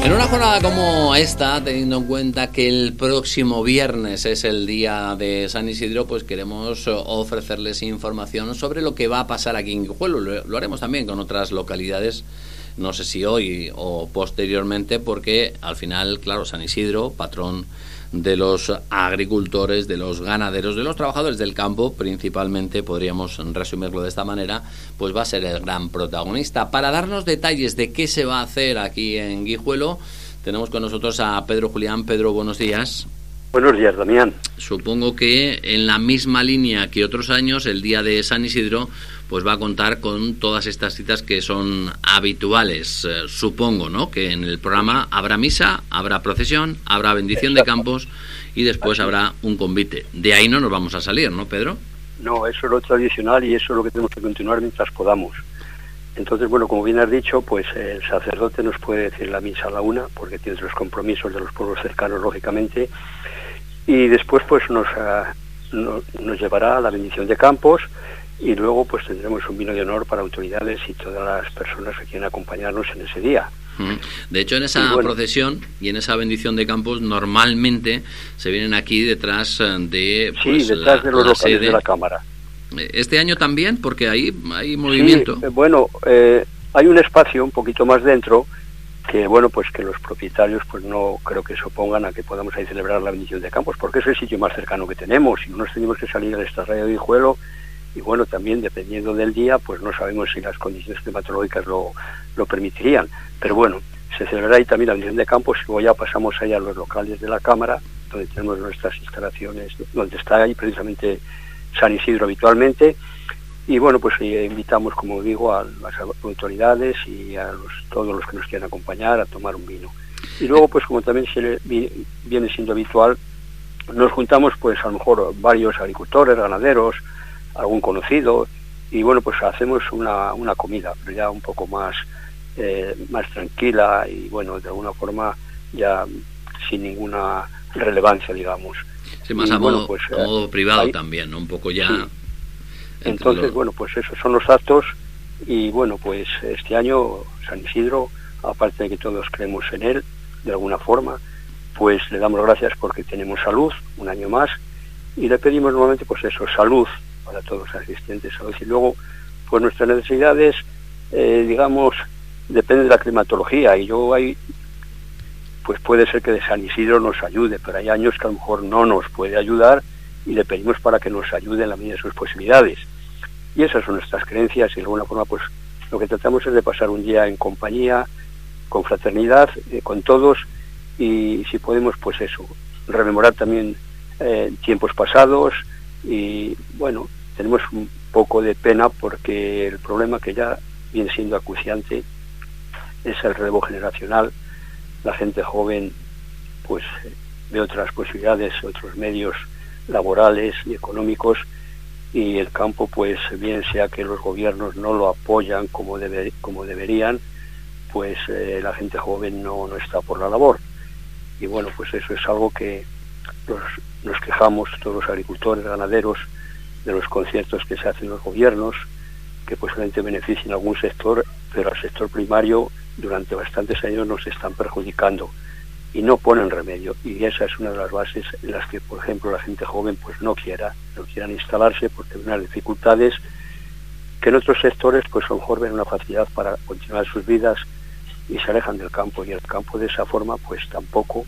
En una jornada como esta, teniendo en cuenta que el próximo viernes es el día de San Isidro, pues queremos ofrecerles información sobre lo que va a pasar aquí en Guijuelo. Lo haremos también con otras localidades, no sé si hoy o posteriormente, porque al final, claro, San Isidro, patrón de los agricultores, de los ganaderos, de los trabajadores del campo, principalmente, podríamos resumirlo de esta manera, pues va a ser el gran protagonista. Para darnos detalles de qué se va a hacer aquí en Guijuelo, tenemos con nosotros a Pedro Julián. Pedro, buenos días. Buenos días, Damián. Supongo que en la misma línea que otros años, el día de San Isidro pues va a contar con todas estas citas que son habituales. Supongo, ¿no?, que en el programa habrá misa, habrá procesión, habrá bendición de campos y después habrá un convite. De ahí no nos vamos a salir, ¿no, Pedro? No, eso es lo tradicional y eso es lo que tenemos que continuar mientras podamos. Entonces, bueno, como bien has dicho, pues el sacerdote nos puede decir la misa a la 1, porque tiene los compromisos de los pueblos cercanos, lógicamente, y después pues nos llevará a la bendición de campos y luego pues tendremos un vino de honor para autoridades y todas las personas que quieran acompañarnos en ese día. De hecho, en esa procesión y en esa bendición de campos normalmente se vienen aquí detrás de pues, detrás de los locales sede de la Cámara. Este año también, porque ahí hay movimiento. Sí, bueno, hay un espacio un poquito más dentro que, bueno, pues que los propietarios pues no creo que se opongan a que podamos ahí celebrar la bendición de campos, porque es el sitio más cercano que tenemos y no nos tenemos que salir del Estarrayo de Guijuelo. Y bueno, también dependiendo del día, pues no sabemos si las condiciones climatológicas lo permitirían. Pero bueno, se celebrará ahí también la bendición de campos y luego ya pasamos ahí a los locales de la Cámara, donde tenemos nuestras instalaciones, donde está ahí precisamente San Isidro habitualmente. Y bueno, pues invitamos, como digo, a las autoridades y a todos los que nos quieran acompañar a tomar un vino. Y luego, pues como también viene siendo habitual, nos juntamos pues a lo mejor varios agricultores, ganaderos, algún conocido, y bueno, pues hacemos una comida, pero ya un poco más tranquila y bueno, de alguna forma ya sin ninguna relevancia, digamos. Sí, más a modo privado ahí, también, ¿no? Un poco ya... Sí. Entonces, bueno, pues esos son los actos y bueno, pues este año San Isidro, aparte de que todos creemos en él, de alguna forma, pues le damos gracias porque tenemos salud, un año más, y le pedimos nuevamente pues eso, salud para todos los asistentes, salud. Y luego, pues nuestras necesidades, digamos, dependen de la climatología, y pues puede ser que de San Isidro nos ayude, pero hay años que a lo mejor no nos puede ayudar y le pedimos para que nos ayude en la medida de sus posibilidades. Y esas son nuestras creencias y de alguna forma pues lo que tratamos es de pasar un día en compañía, con fraternidad, con todos, y si podemos pues eso, rememorar también tiempos pasados. Y bueno, tenemos un poco de pena porque el problema que ya viene siendo acuciante es el relevo generacional. La gente joven pues ve otras posibilidades, otros medios laborales y económicos, y el campo pues bien sea que los gobiernos no lo apoyan como deberían, pues la gente joven no está por la labor. Y bueno, pues eso es algo que nos quejamos todos los agricultores, ganaderos, de los conciertos que se hacen los gobiernos, que posiblemente beneficien a algún sector, pero al sector primario durante bastantes años nos están perjudicando y no ponen remedio. Y esa es una de las bases en las que, por ejemplo, la gente joven pues no quieran instalarse porque hay unas dificultades que en otros sectores pues a lo mejor ven una facilidad para continuar sus vidas y se alejan del campo, y el campo de esa forma pues tampoco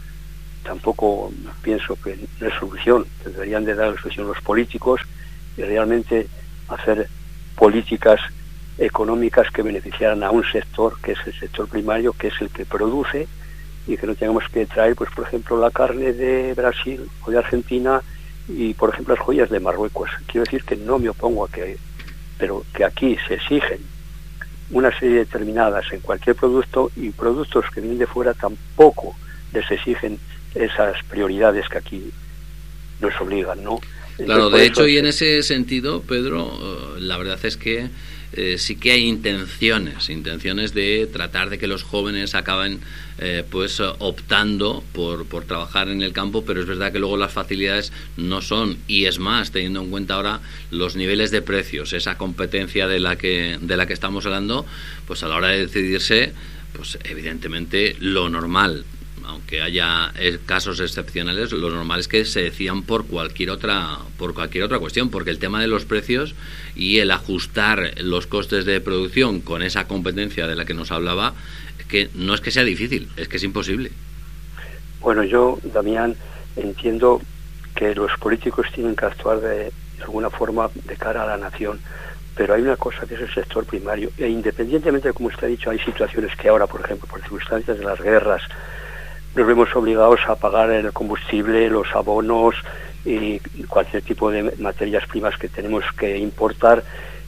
pienso que no es solución. Deberían de dar la solución los políticos y realmente hacer políticas económicas que beneficiaran a un sector que es el sector primario, que es el que produce, y que no tengamos que traer pues por ejemplo la carne de Brasil o de Argentina y por ejemplo las joyas de Marruecos. Quiero decir que no me opongo pero que aquí se exigen una serie determinadas en cualquier producto, y productos que vienen de fuera tampoco les exigen esas prioridades que aquí nos obligan, ¿no? Entonces, claro, de hecho, y en ese sentido, Pedro, la verdad es que sí que hay intenciones de tratar de que los jóvenes acaben pues optando por trabajar en el campo, pero es verdad que luego las facilidades no son, y es más, teniendo en cuenta ahora los niveles de precios, esa competencia de la que estamos hablando, pues a la hora de decidirse pues evidentemente lo normal, aunque haya casos excepcionales, lo normal es que se decidan por cualquier otra cuestión, porque el tema de los precios y el ajustar los costes de producción con esa competencia de la que nos hablaba, que no es que sea difícil, es que es imposible. Bueno, yo, Damián, entiendo que los políticos tienen que actuar de alguna forma de cara a la nación, pero hay una cosa que es el sector primario, e independientemente de, como usted ha dicho, hay situaciones que ahora, por ejemplo, por circunstancias de las guerras, nos vemos obligados a pagar el combustible, los abonos y cualquier tipo de materias primas que tenemos que importar,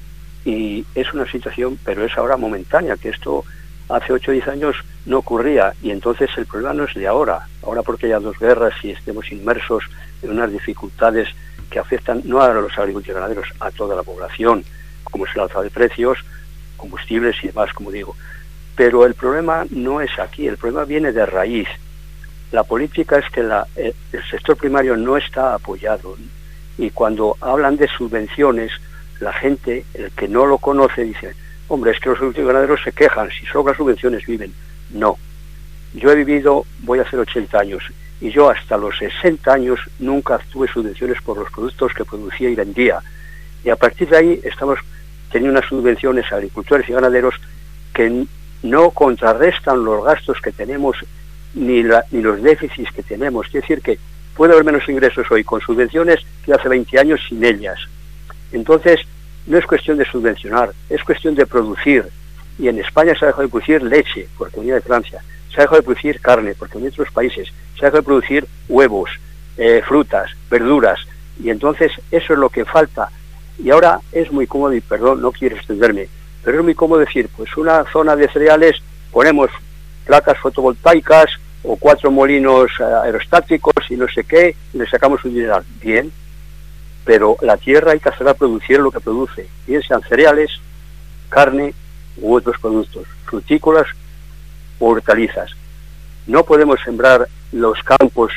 y es una situación, pero es ahora momentánea, que esto hace 8 o 10 años no ocurría, y entonces el problema no es de ahora porque haya 2 guerras y estemos inmersos en unas dificultades que afectan no a los agricultores y ganaderos, a toda la población, como es el alza de precios, combustibles y demás, como digo. Pero el problema no es aquí, el problema viene de raíz. La política es que el sector primario no está apoyado, y cuando hablan de subvenciones, la gente, el que no lo conoce, dice: hombre, es que los agricultores y ganaderos se quejan, si solo las subvenciones viven. No. Yo he vivido, voy a hacer 80 años, y yo hasta los 60 años nunca tuve subvenciones por los productos que producía y vendía. Y a partir de ahí estamos teniendo unas subvenciones a agricultores y ganaderos que no contrarrestan los gastos que tenemos ni los déficits que tenemos. Es decir, que puede haber menos ingresos hoy con subvenciones que hace 20 años sin ellas. Entonces, no es cuestión de subvencionar, es cuestión de producir. Y en España se ha dejado de producir leche, porque venía de Francia. Se ha dejado de producir carne, porque venía de otros países. Se ha dejado de producir huevos, frutas, verduras. Y entonces eso es lo que falta. Y ahora es muy cómodo, y perdón, no quiero extenderme, pero es muy cómodo decir, pues una zona de cereales, ponemos placas fotovoltaicas o 4 molinos aerostáticos y no sé qué, y le sacamos un dineral. Bien, pero la tierra hay que hacerla producir lo que produce, bien sean cereales, carne u otros productos, frutícolas o hortalizas. No podemos sembrar los campos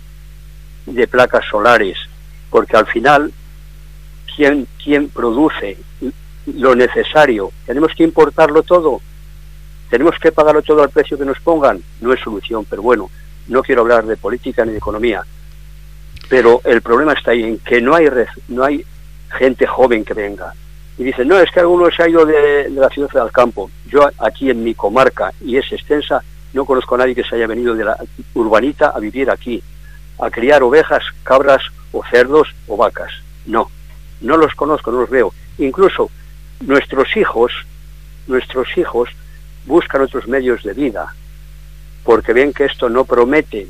de placas solares, porque al final, ¿quién produce lo necesario? ¿Tenemos que importarlo todo? ¿Tenemos que pagarlo todo al precio que nos pongan? No es solución, pero bueno, no quiero hablar de política ni de economía. Pero el problema está ahí, en que no hay gente joven que venga. Y dicen, no, es que alguno se ha ido de la ciudad al campo. Yo aquí en mi comarca, y es extensa, no conozco a nadie que se haya venido de la urbanita a vivir aquí, a criar ovejas, cabras o cerdos o vacas. No los conozco, no los veo. Incluso nuestros hijos buscan otros medios de vida, porque ven que esto no promete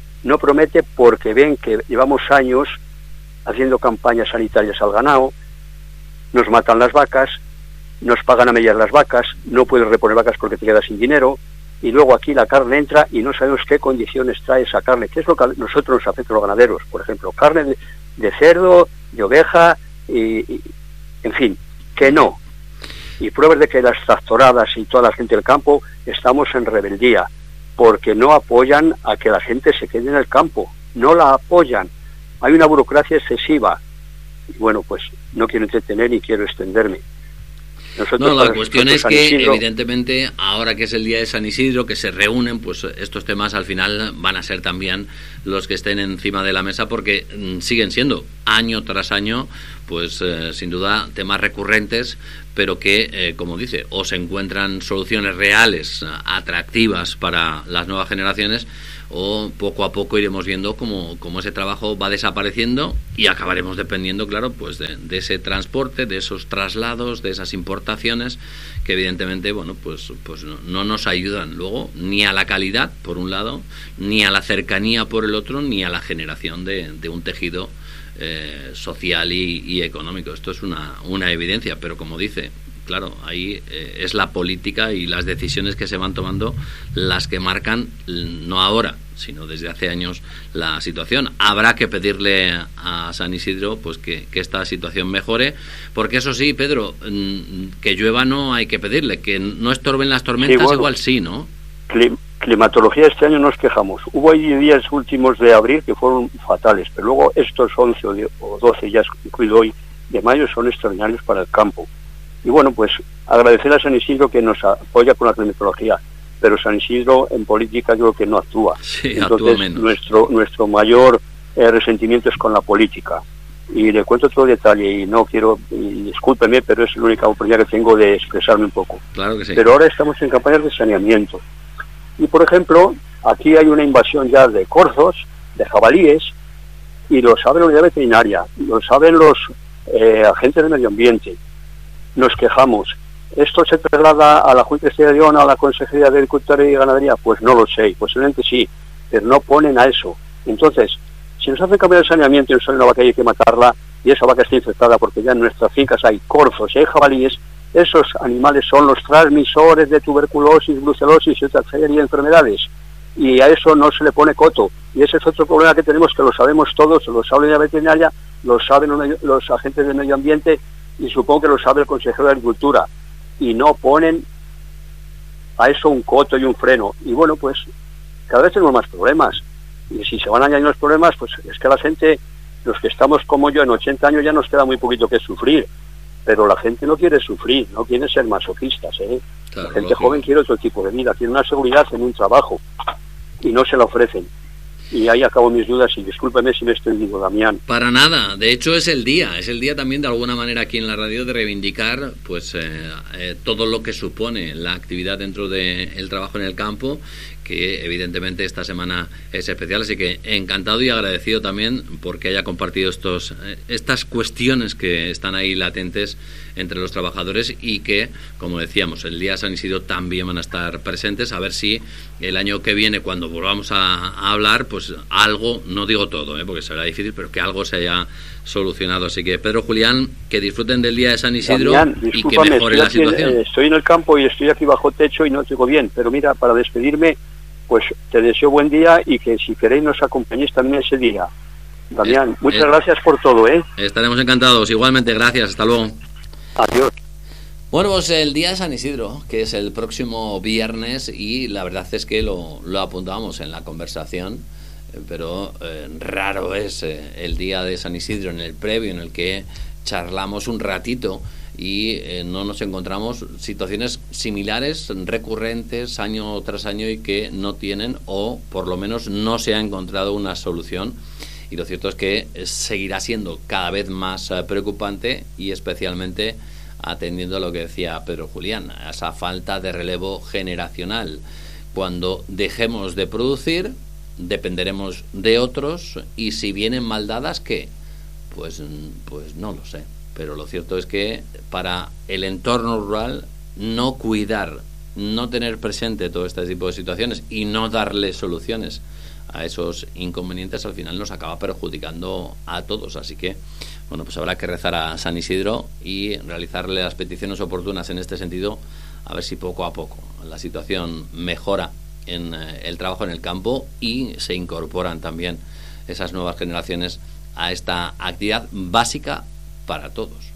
porque ven que llevamos años haciendo campañas sanitarias al ganado, nos matan las vacas, nos pagan a medias las vacas, no puedes reponer vacas porque te quedas sin dinero, y luego aquí la carne entra y no sabemos qué condiciones trae esa carne, que es lo que a nosotros nos afecta a los ganaderos, por ejemplo, carne de cerdo, de oveja, y en fin, que no. Y pruebas de que las tractoradas y toda la gente del campo estamos en rebeldía, porque no apoyan a que la gente se quede en el campo, no la apoyan. Hay una burocracia excesiva. Y bueno, pues no quiero entretener ni quiero extenderme. La cuestión es que evidentemente ahora que es el día de San Isidro, que se reúnen, pues estos temas al final van a ser también los que estén encima de la mesa, porque siguen siendo año tras año pues sin duda temas recurrentes, pero que como dice, o se encuentran soluciones reales, atractivas para las nuevas generaciones, o poco a poco iremos viendo cómo ese trabajo va desapareciendo y acabaremos dependiendo, claro, pues de ese transporte, de esos traslados, de esas importaciones que evidentemente, bueno, pues no nos ayudan luego ni a la calidad, por un lado, ni a la cercanía, por el otro, ni a la generación de un tejido social y económico. Esto es una evidencia, pero como dice, claro, ahí es la política y las decisiones que se van tomando las que marcan, no ahora, sino desde hace años, la situación. Habrá que pedirle a San Isidro pues que esta situación mejore, porque eso sí, Pedro, que llueva no hay que pedirle, que no estorben las tormentas, sí, bueno, igual sí, ¿no? Climatología este año nos quejamos. Hubo ahí días últimos de abril que fueron fatales, pero luego estos 11 o 12, ya incluido hoy, de mayo, son extraordinarios para el campo. Y bueno, pues agradecer a San Isidro que nos apoya con la climatología. pero San Isidro en política yo creo que no actúa. Sí, entonces actúa menos. Nuestro mayor resentimiento es con la política. Y le cuento otro detalle, y no quiero, y discúlpeme, pero es la única oportunidad que tengo de expresarme un poco. Claro que sí. Pero ahora estamos en campañas de saneamiento. Y por ejemplo, aquí hay una invasión ya de corzos, de jabalíes, y lo sabe la unidad veterinaria, lo saben los agentes del medio ambiente. Nos quejamos. ¿Esto se traslada a la Junta de Castilla y León, a la Consejería de Agricultura y Ganadería? Pues no lo sé, posiblemente sí, pero no ponen a eso. Entonces, si nos hacen cambiar el saneamiento y nos sale una vaca y hay que matarla, y esa vaca está infectada porque ya en nuestras fincas hay corzos y hay jabalíes, esos animales son los transmisores de tuberculosis, brucelosis y otra serie de enfermedades. Y a eso no se le pone coto. Y ese es otro problema que tenemos, que lo sabemos todos, lo sabe la veterinaria, lo saben los agentes del medio ambiente y supongo que lo sabe el consejero de Agricultura. Y no ponen a eso un coto y un freno. Y bueno, pues cada vez tenemos más problemas. Y si se van añadiendo los problemas, pues es que la gente, los que estamos como yo en 80 años, ya nos queda muy poquito que sufrir. Pero la gente no quiere sufrir, no quiere ser masoquistas, ¿eh? Claro, la gente joven quiere otro tipo de vida, quiere una seguridad en un trabajo y no se la ofrecen. Y ahí acabo mis dudas y discúlpeme si me estoy diciendo, Damián. Para nada, de hecho es el día también de alguna manera aquí en la radio de reivindicar pues todo lo que supone la actividad dentro del trabajo en el campo, que evidentemente esta semana es especial, así que encantado y agradecido también porque haya compartido estas cuestiones que están ahí latentes entre los trabajadores y que, como decíamos, el día de San Isidro también van a estar presentes, a ver si el año que viene, cuando volvamos a hablar, pues algo, no digo todo, porque será difícil, pero que algo se haya solucionado. Así que, Pedro, Julián, que disfruten del día de San Isidro. Damián, y que mejore la situación. Estoy en el campo y estoy aquí bajo techo y no te oigo bien, pero mira, para despedirme, pues te deseo buen día y que si queréis nos acompañéis también ese día. Damián, muchas gracias por todo, ¿eh? Estaremos encantados. Igualmente, gracias. Hasta luego. Adiós. Bueno, pues el día de San Isidro, que es el próximo viernes, y la verdad es que lo apuntábamos en la conversación, pero raro es el día de San Isidro en el previo, en el que charlamos un ratito y no nos encontramos situaciones similares, recurrentes, año tras año, y que no tienen, o por lo menos no se ha encontrado una solución. Y lo cierto es que seguirá siendo cada vez más preocupante, y especialmente atendiendo a lo que decía Pedro Julián, a esa falta de relevo generacional. Cuando dejemos de producir, dependeremos de otros, y si vienen mal dadas, ¿qué? Pues no lo sé. Pero lo cierto es que para el entorno rural, no cuidar, no tener presente todo este tipo de situaciones y no darle soluciones a esos inconvenientes, al final nos acaba perjudicando a todos. Así que, bueno, pues habrá que rezar a San Isidro y realizarle las peticiones oportunas en este sentido, a ver si poco a poco la situación mejora en el trabajo en el campo y se incorporan también esas nuevas generaciones a esta actividad básica para todos.